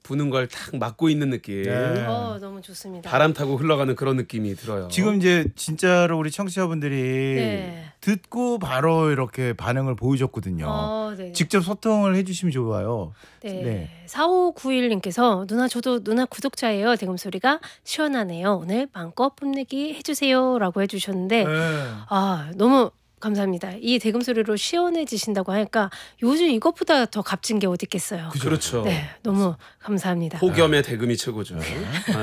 부는 걸 탁 막고 있는 느낌. 네. 너무 좋습니다. 바람 타고 흘러가는 그런 느낌이 들어요. 지금 이제 진짜로 우리 청취자분들이 네. 듣고 바로 이렇게 반응을 보여줬거든요. 네. 직접 소통을 해주시면 좋아요. 네. 4591님께서 누나 저도 누나 구독자예요. 대금 소리가 시원하네요. 오늘 마음껏 뽐내기 해주세요라고 해주셨는데 너무 감사합니다. 이 대금 소리로 시원해지신다고 하니까 요즘 이것보다 더 값진 게 어디 있겠어요. 그렇죠. 네, 너무 감사합니다. 폭염의 대금이 최고죠. 네.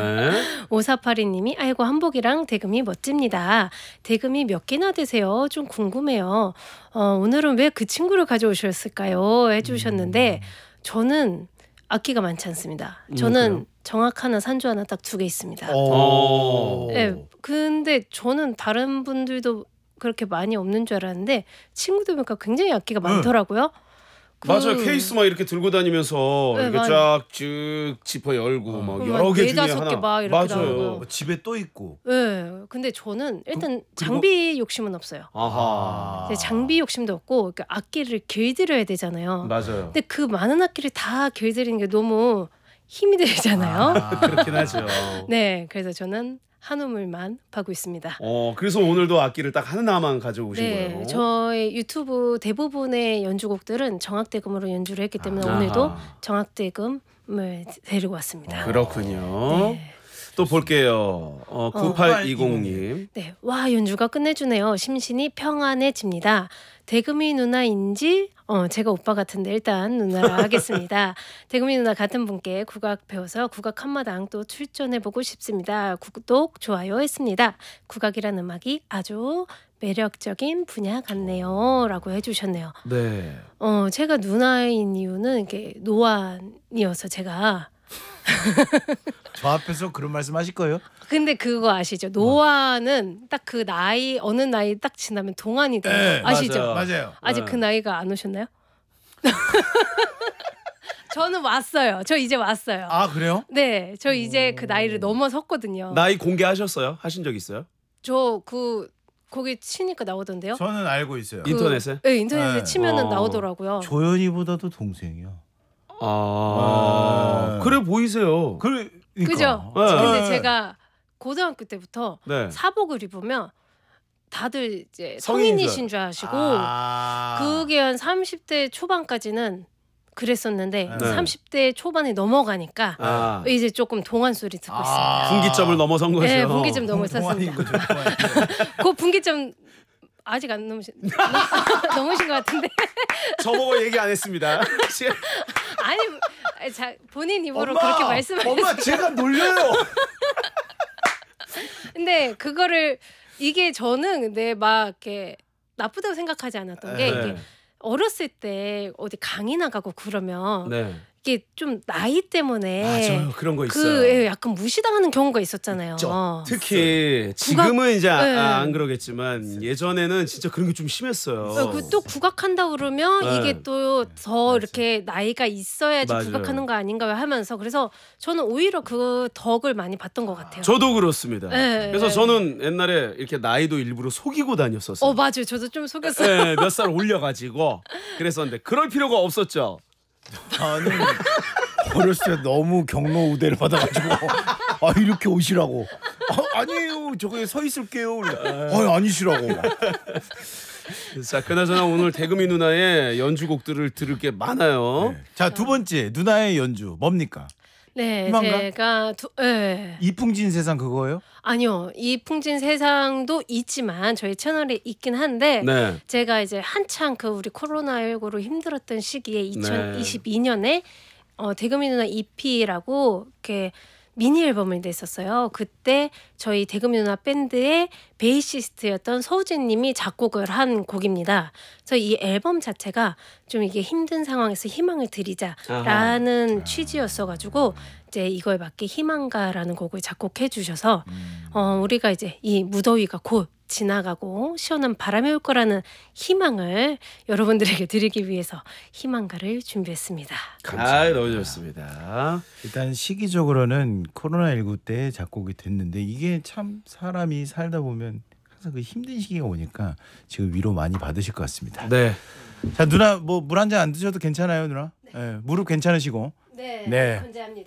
5482님이 아이고 한복이랑 대금이 멋집니다. 대금이 몇 개나 되세요? 좀 궁금해요. 오늘은 왜 그 친구를 가져오셨을까요? 해주셨는데 저는 악기가 많지 않습니다. 저는 그래요? 정악 하나, 산조 하나 딱 2개 있습니다. 네, 근데 저는 다른 분들도 그렇게 많이 없는 줄 알았는데 친구들 보니까 굉장히 악기가 많더라고요. 맞아요. 케이스 막 이렇게 들고 다니면서 네, 이렇게 쫙쭉 지퍼 열고 막 여러 개 중에 4-5개 하나. 막 이렇게 맞아요. 나오고요. 집에 또 있고. 네, 근데 저는 일단 그리고- 장비 욕심은 없어요. 아하. 근데 장비 욕심도 없고 그러니까 악기를 길들여야 되잖아요. 맞아요. 근데 그 많은 악기를 다 길들이는 게 너무 힘이 들잖아요. 그렇긴 하죠. 네, 그래서 저는 한 우물만 파고 있습니다. 그래서 오늘도 악기를 딱 하나만 가져오신 네, 거예요. 저의 유튜브 대부분의 연주곡들은 정악대금으로 연주를 했기 때문에 아하. 오늘도 정악대금을 데리고 왔습니다. 그렇군요. 네. 또 볼게요. 9820님. 네, 와 연주가 끝내주네요. 심신이 평안해집니다. 대금이 누나인지 제가 오빠 같은데 일단 누나라 하겠습니다. 대금이 누나 같은 분께 국악 배워서 국악 한마당 또 출전해보고 싶습니다. 구독 좋아요 했습니다. 국악이라는 음악이 아주 매력적인 분야 같네요 라고 해주셨네요. 네. 제가 누나인 이유는 이게 노안이어서 제가 저 앞에서 그런 말씀하실 거예요? 근데 그거 아시죠? 노안은 딱 그 나이 어느 나이 딱 지나면 동안이 돼요. 네, 아시죠? 맞아요. 아직 그 나이가 안 오셨나요? 저는 왔어요. 저 이제 왔어요. 아 그래요? 네, 저 이제 그 나이를 넘어섰거든요. 나이 공개하셨어요? 하신 적 있어요? 저 거기 치니까 나오던데요? 저는 알고 있어요. 인터넷에? 네, 인터넷에 네. 치면은 나오더라고요. 조연이보다도 동생이야. 그래 보이세요. 그러니까. 그죠? 네. 근데 네. 제가 고등학교 때부터 네. 사복을 입으면 다들 이제 성인인 성인이신 줄 아시고 아. 그게 한 30대 초반까지는 그랬었는데 네. 30대 초반에 넘어가니까 이제 조금 동안 소리 듣고 있습니다. 분기점을 넘어선 거죠. 네, 분기점 넘어섰습니다. 동안인 거죠. 그 분기점 아직 안 넘으신 넘으신 것 같은데. 저보고 얘기 안 했습니다. 아니, 본인 입으로 그렇게 말씀하셨어요. 엄마 제가 놀려요. 근데 그거를 이게 저는 근데 막 이렇게 나쁘다고 생각하지 않았던 게 네. 이게 어렸을 때 어디 강의 나가고 그러면 네. 이게 좀 나이 때문에 맞아요. 그런 거 있어요. 약간 무시당하는 경우가 있었잖아요. 있죠. 특히 지금은 이제 네. 안 그러겠지만 예전에는 진짜 그런 게 좀 심했어요. 또 국악한다 그러면 네. 이게 또 더 이렇게 나이가 있어야지 맞아요. 국악하는 거 아닌가 하면서 그래서 저는 오히려 그 덕을 많이 봤던 것 같아요. 저도 그렇습니다. 네, 그래서 네. 저는 옛날에 이렇게 나이도 일부러 속이고 다녔었어요. 맞아요. 저도 좀 속였어요. 네, 몇 살 올려가지고 그랬었는데 그럴 필요가 없었죠. 나는 어렸을 때 너무 경로 우대를 받아가지고 이렇게 오시라고. 아니에요. 저기 서 있을게요. 아니시라고. 자, 그나저나 오늘 대금이 누나의 연주곡들을 들을 게 많아요. 자, 두 번째 누나의 연주 뭡니까? 네, 희망가? 제가 이풍진 세상 그거예요? 아니요. 이 풍진 세상도 있지만 저희 채널에 있긴 한데 네. 제가 이제 한창 그 우리 코로나19로 힘들었던 시기에 네. 2022년에 대금이 누나 EP라고 이렇게 미니 앨범을 냈었어요. 그때 저희 대금이 누나 밴드의 베이시스트였던 서우진 님이 작곡을 한 곡입니다. 그래서 이 앨범 자체가 좀 이게 힘든 상황에서 희망을 드리자라는 취지였어가지고 이제 이거에 맞게 희망가라는 곡을 작곡해 주셔서 우리가 이제 이 무더위가 곧 지나가고 시원한 바람이 올 거라는 희망을 여러분들에게 드리기 위해서 희망가를 준비했습니다. 너무 좋습니다. 일단 시기적으로는 코로나19 때 작곡이 됐는데 이게 참 사람이 살다 보면 항상 그 힘든 시기가 오니까 지금 위로 많이 받으실 것 같습니다. 네. 자 누나 뭐 물 한 잔 안 드셔도 괜찮아요 누나? 네. 무릎 괜찮으시고? 네, 네. 건재합니다.